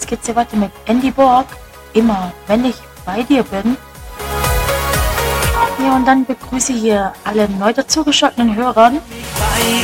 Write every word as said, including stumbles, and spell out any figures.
jetzt geht's hier weiter mit Andy Borg, immer wenn ich bei dir bin. Ja, und dann begrüße ich hier alle neu dazugeschalteten Hörern.